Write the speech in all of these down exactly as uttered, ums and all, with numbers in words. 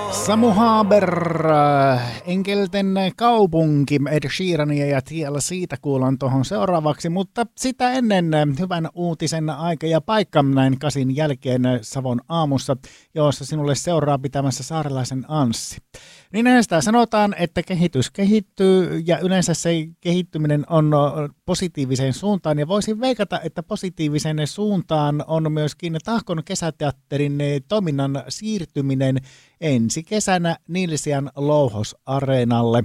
Samu Haber, Enkelten kaupunki, Ed Sheerania ja tiellä siitä kuullaan tuohon seuraavaksi, mutta sitä ennen hyvän uutisen aika ja paikka näin kasin jälkeen Savon aamussa, jossa sinulle seuraa pitämässä Saarelaisen Anssi. Niin sitä sanotaan, että kehitys kehittyy ja yleensä se kehittyminen on positiiviseen suuntaan ja voisin veikata, että positiiviseen suuntaan on myöskin Tahkon kesäteatterin toiminnan siirtyminen ensi kesänä Nilsiän Louhos-areenalle.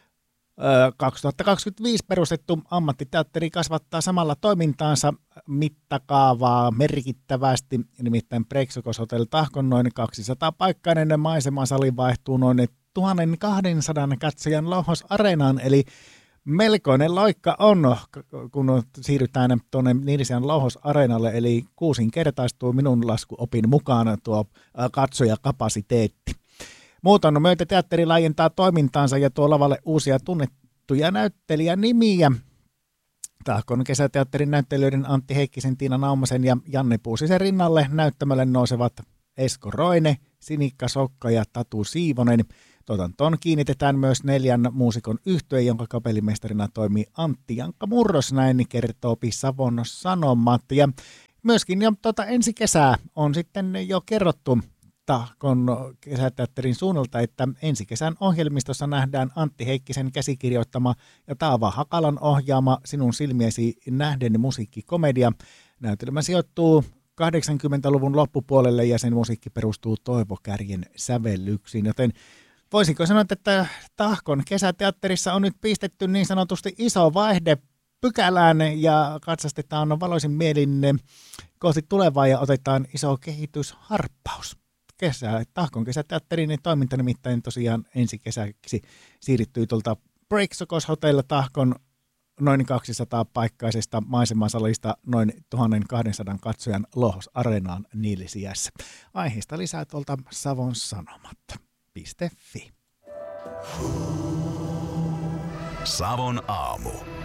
kaksituhattakaksikymmentäviisi perustettu ammattiteatteri kasvattaa samalla toimintaansa mittakaavaa merkittävästi, nimittäin Prexokos Hotel Tahkon noin kaksisataa-paikkainen maisemasali vaihtuu noin tuhatkaksisataa katsojan Louhos-areenaan, eli melkoinen loikka on, kun siirrytään tuonne Nilsiän Louhos-areenalle, eli kuusinkertaistuu minun laskuopin mukaan tuo katsojakapasiteetti. Muuton myötä teatteri laajentaa toimintaansa ja tuo lavalle uusia tunnettuja näyttelijänimiä. Tahkon kesäteatterin näyttelijöiden Antti Heikkisen, Tiina Naumasen ja Janne Puusisen rinnalle näyttämölle nousevat Esko Roine, Sinikka Sokka ja Tatu Siivonen. Tuotantoon kiinnitetään myös neljän muusikon yhtye, jonka kapellimestarina toimii Antti Jankka Murros, näin kertoo Savon Sanomat. Ja myöskin jo tuota ensi kesää on sitten jo kerrottu Tahkon kesäteatterin suunnalta, että ensi kesän ohjelmistossa nähdään Antti Heikkisen käsikirjoittama ja Taava Hakalan ohjaama Sinun silmiesi nähden musiikkikomedia. Näytelmä sijoittuu kahdeksankymmentäluvun loppupuolelle ja sen musiikki perustuu Toivo Kärjen sävellyksiin, joten voisinko sanoa, että Tahkon kesäteatterissa on nyt pistetty niin sanotusti iso vaihde pykälään ja katsastetaan valoisin mielin kohti tulevaa ja otetaan iso kehitysharppaus. Kesä, Tahkon kesäteatterin toiminta nimittäin tosiaan ensi kesäksi siirryttyy tuolta Prexokos Hotel Tahkon noin kaksisataa-paikkaisesta maisemasalista noin tuhatkaksisataa katsojan Louhos-areenaan Nilsiässä. Aiheesta lisää tuolta Savon Sanomat piste fi. Savon aamu.